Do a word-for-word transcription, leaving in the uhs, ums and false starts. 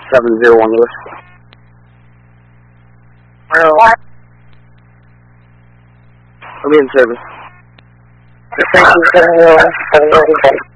seven zero one Lewis. What? I'll be in service. Thank you, seven zero one.